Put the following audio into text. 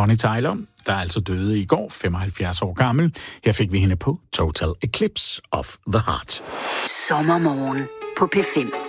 Bonnie Tyler, der altså døde i går, 75 år gammel. Her fik vi hende på Total Eclipse of the Heart. Sommermorgen på P5.